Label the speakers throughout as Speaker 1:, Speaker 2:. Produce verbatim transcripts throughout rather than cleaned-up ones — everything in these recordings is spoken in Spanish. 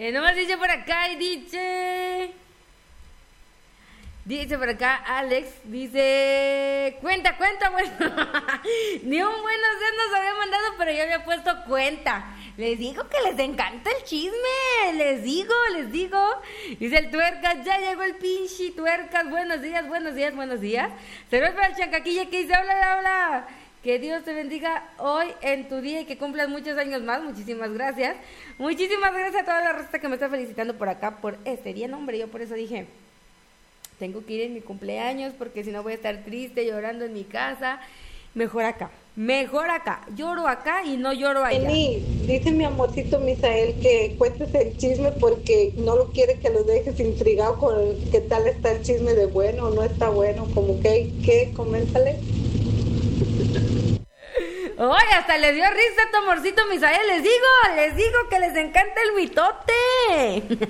Speaker 1: Eh, nomás dice por acá y dice... Dice por acá Alex, dice... Cuenta, cuenta, bueno. Ni un buenos días nos había mandado, pero yo había puesto cuenta. Les digo que les encanta el chisme. Les digo, les digo. Dice el Tuercas, ya llegó el pinche Tuercas. Buenos días, buenos días, buenos días. Saludos para el Chancaquilla que dice, hola, hola. Que Dios te bendiga hoy en tu día y que cumplas muchos años más. Muchísimas gracias. Muchísimas gracias a toda la raza que me está felicitando por acá, por este día. No, hombre, yo por eso dije, tengo que ir en mi cumpleaños porque si no voy a estar triste, llorando en mi casa. Mejor acá, mejor acá. Lloro acá y no lloro allá.
Speaker 2: Eni, dice mi amorcito Misael que cuentes el chisme porque no lo quiere que lo dejes intrigado con qué tal está el chisme de bueno o no está bueno. Como que, ¿qué? Coméntale.
Speaker 1: ¡Ay, hasta le dio risa a tu amorcito Misael! Les digo, les digo que les encanta el mitote.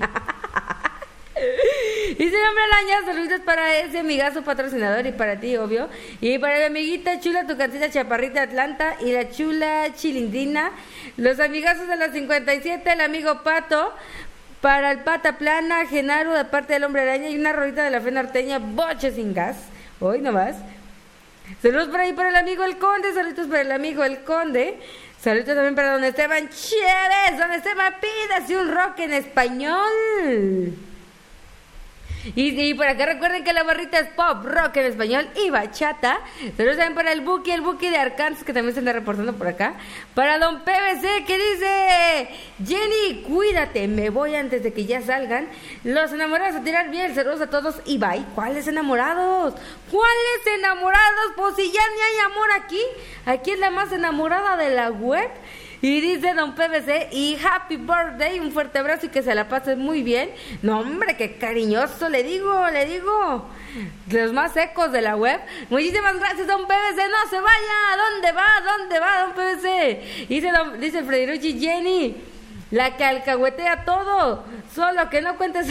Speaker 1: Dice hombre Alaña, saludos para ese amigazo patrocinador y para ti, obvio. Y para mi amiguita chula, tu cancita chaparrita Atlanta y la chula chilindrina. Los amigazos de la cincuenta y siete, el amigo Pato. Para el Pata Plana, Genaro de parte del hombre araña y una rolita de la fe norteña, Boche sin gas. Hoy nomás. Saludos por ahí para el amigo El Conde, saludos para el amigo El Conde. Saludos también para don Esteban Chévez, don Esteban, pídase un rock en español. Y, y por acá recuerden que la barrita es pop, rock en español y bachata. Saludos también para el Buki, el Buki de Arkansas, que también se anda reportando por acá. Para don P V C, que dice: Jenny, cuídate, me voy antes de que ya salgan los enamorados a tirar bien. Saludos a todos y bye. ¿Cuáles enamorados? ¿Cuáles enamorados? Pues si ya ni hay amor aquí. Aquí es la más enamorada de la web. Y dice don P V C, y happy birthday, un fuerte abrazo y que se la pase muy bien. No, hombre, qué cariñoso, le digo, le digo. Los más secos de la web. Muchísimas gracias, don P V C, no se vaya. ¿Dónde va? ¿Dónde va, don P V C? Dice, don, dice Fredirucci, Jenny, la que alcahuetea todo, solo que no cuentes...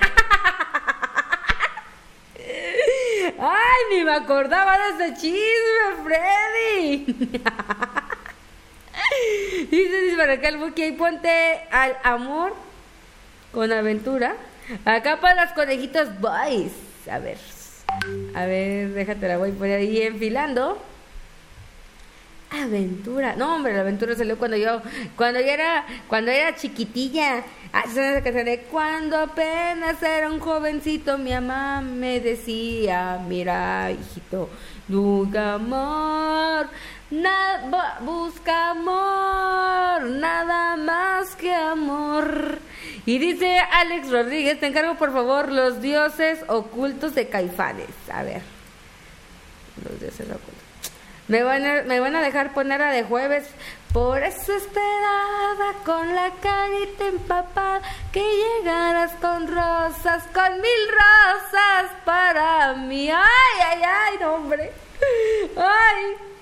Speaker 1: Ay, ni me acordaba de ese chisme, Freddy. Dice, dice para acá el Buki, ponte al amor con aventura. Acá para los conejitos boys. A ver, a ver, déjate la voy por ahí enfilando. Aventura. No, hombre, la aventura salió cuando yo, cuando yo era, cuando era chiquitilla. Ah, esa canción de cuando apenas era un jovencito, mi mamá me decía, mira, hijito, busca amor, nada, busca amor, nada más que amor. Y dice Alex Rodríguez, te encargo por favor los dioses ocultos de Caifanes. A ver, los dioses ocultos. Me van, a, me van a dejar poner a de jueves. Por eso esperaba con la carita empapada que llegaras con rosas, con mil rosas para mí. Ay, ay, ay, no, hombre. Ay,